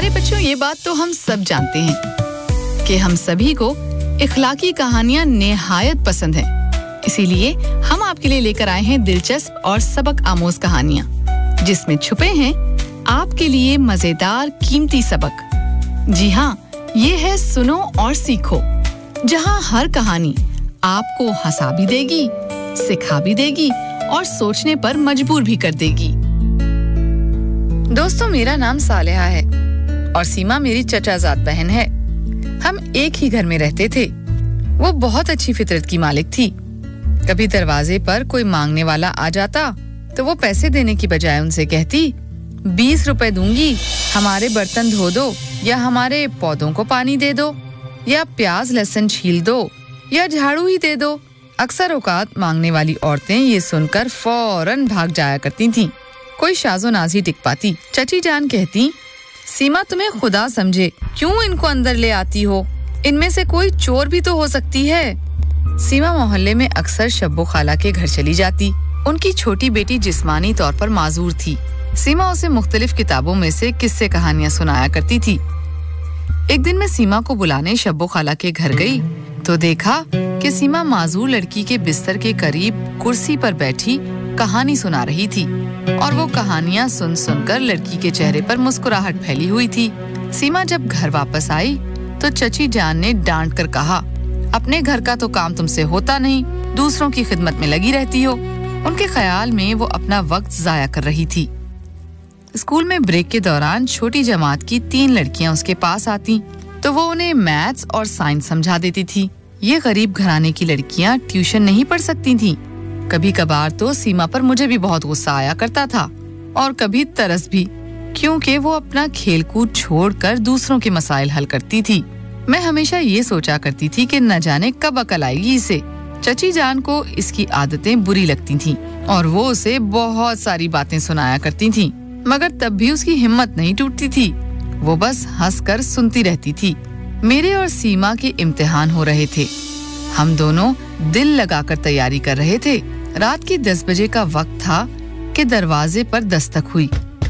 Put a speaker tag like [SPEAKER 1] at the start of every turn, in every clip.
[SPEAKER 1] प्यारे बच्चों, ये बात तो हम सब जानते हैं कि हम सभी को इखलाकी कहानियां निहायत पसंद हैं। इसीलिए हम आपके लिए लेकर आए हैं दिलचस्प और सबक आमोज कहानियां, जिसमें छुपे हैं आपके लिए मजेदार कीमती सबक। जी हाँ, ये है सुनो और सीखो, जहाँ हर कहानी आपको हंसा भी देगी, सिखा भी देगी और सोचने पर मजबूर भी कर देगी। दोस्तों, मेरा नाम सालेहा है और सीमा मेरी चचाजाद बहन है। हम एक ही घर में रहते थे। वो बहुत अच्छी फितरत की मालिक थी। कभी दरवाजे पर कोई मांगने वाला आ जाता तो वो पैसे देने की बजाय उनसे कहती, 20 रुपए दूंगी, हमारे बर्तन धो दो, या हमारे पौधों को पानी दे दो, या प्याज लहसुन छील दो, या झाड़ू ही दे दो। अक्सर औकात मांगने वाली औरतें ये सुनकर फौरन भाग जाया करती थीं। कोई शाज़ो नाज ही टिक पाती। चची जान कहती, सीमा तुम्हें खुदा समझे, क्यों इनको अंदर ले आती हो? इनमें से कोई चोर भी तो हो सकती है। सीमा मोहल्ले में अक्सर शब्बो खाला के घर चली जाती। उनकी छोटी बेटी जिस्मानी तौर पर माजूर थी। सीमा उसे मुख्तलिफ किताबों में से किस्से कहानियां सुनाया करती थी। एक दिन मैं सीमा को बुलाने शब्बो खाला के घर गई तो देखा कि सीमा माजूर लड़की के बिस्तर के करीब कुर्सी पर बैठी कहानी सुना रही थी और वो कहानियां सुन सुनकर लड़की के चेहरे पर मुस्कुराहट फैली हुई थी। सीमा जब घर वापस आई तो चची जान ने डांट कर कहा, अपने घर का तो काम तुमसे होता नहीं, दूसरों की खिदमत में लगी रहती हो। उनके ख्याल में वो अपना वक्त जाया कर रही थी। स्कूल में ब्रेक के दौरान छोटी जमात की 3 लड़कियां उसके पास आती तो वो उन्हें मैथ्स और साइंस समझा देती थी। ये गरीब घराने की लड़कियां ट्यूशन नहीं पढ़ सकती थीं। कभी कभार तो सीमा पर मुझे भी बहुत गुस्सा आया करता था और कभी तरस भी, क्योंकि वो अपना खेलकूद छोड़कर दूसरों के मसाइल हल करती थी। मैं हमेशा ये सोचा करती थी कि न जाने कब अकल आएगी इसे। चची जान को इसकी आदतें बुरी लगती थीं और वो उसे बहुत सारी बातें सुनाया करती थीं, मगर तब भी उसकी हिम्मत नहीं टूटती थी। वो बस हंसकर सुनती रहती थी। मेरे और सीमा के इम्तिहान हो रहे थे। हम दोनों दिल लगाकर तैयारी कर रहे थे। रात के 10 बजे का वक्त था कि दरवाजे पर दस्तक हुई।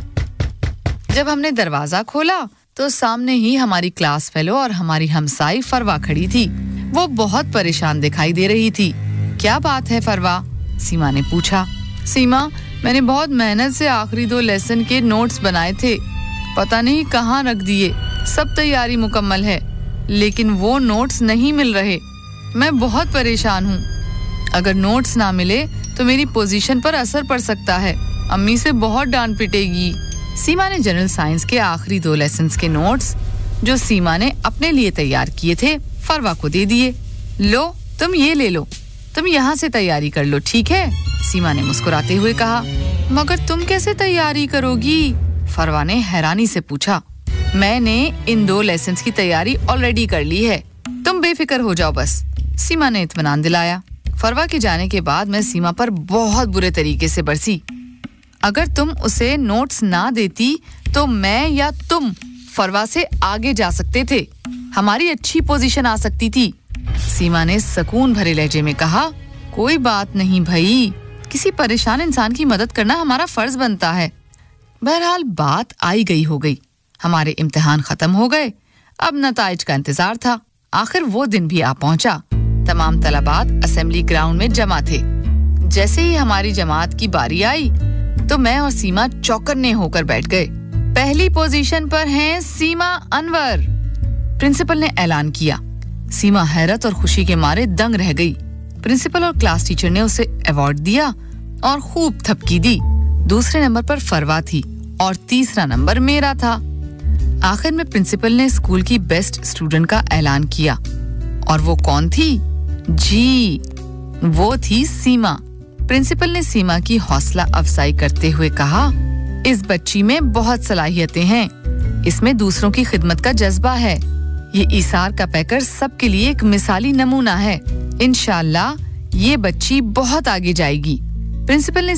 [SPEAKER 1] जब हमने दरवाजा खोला तो सामने ही हमारी क्लास फेलो और हमारी हमसाई फरवा खड़ी थी। वो बहुत परेशान दिखाई दे रही थी। क्या बात है फरवा? सीमा ने पूछा। सीमा, मैंने बहुत मेहनत से आखिरी 2 लेसन के नोट्स बनाए थे, पता नहीं कहाँ रख दिए। सब तैयारी मुकम्मल है, लेकिन वो नोट्स नहीं मिल रहे। मैं बहुत परेशान हूँ। अगर नोट्स ना मिले तो मेरी पोजीशन पर असर पड़ सकता है। अम्मी से बहुत डांट पिटेगी। सीमा ने जनरल साइंस के आखिरी 2 लेसन्स के नोट्स, जो सीमा ने अपने लिए तैयार किए थे, फरवा को दे दिए। लो, तुम ये ले लो, तुम यहाँ से तैयारी कर लो, ठीक है? सीमा ने मुस्कुराते हुए कहा। मगर तुम कैसे तैयारी करोगी? फरवा ने हैरानी से पूछा। मैंने इन 2 लेसन्स की तैयारी ऑलरेडी कर ली है, तुम बेफिक्र हो जाओ बस। सीमा ने इत्मीनान दिलाया। फरवा के जाने के बाद मैं सीमा पर बहुत बुरे तरीके से बरसी। अगर तुम उसे नोट्स ना देती तो मैं या तुम फरवा से आगे जा सकते थे, हमारी अच्छी पोजीशन आ सकती थी। सीमा ने सुकून भरे लहजे में कहा, कोई बात नहीं भाई, किसी परेशान इंसान की मदद करना हमारा फर्ज बनता है। बहरहाल बात आई गई हो गई। हमारे इम्तिहान खत्म हो गए। अब नताइज का इंतजार था। आखिर वो दिन भी आ पहुंचा। तमाम तलबात असेंबली ग्राउंड में जमा थे। जैसे ही हमारी जमात की बारी आई तो मैं और सीमा चौकन्ने होकर बैठ गए। पहली पोजीशन पर हैं सीमा अनवर, प्रिंसिपल ने ऐलान किया। सीमा हैरत और खुशी के मारे दंग रह गई। प्रिंसिपल और क्लास टीचर ने उसे अवार्ड दिया और खूब थपकी दी। दूसरे नंबर पर फरवा थी और तीसरा नंबर मेरा था। आखिर में प्रिंसिपल ने स्कूल की बेस्ट स्टूडेंट का ऐलान किया। और वो कौन थी? जी, वो थी सीमा। प्रिंसिपल ने सीमा की हौसला अफजाई करते हुए कहा, इस बच्ची में बहुत सलाहियतें हैं, इसमें दूसरों की खिदमत का जज्बा है। ये ईसार का पैकर सबके लिए एक मिसाली नमूना है। इंशाअल्लाह ये बच्ची बहुत आगे जाएगी। प्रिंसिपल ने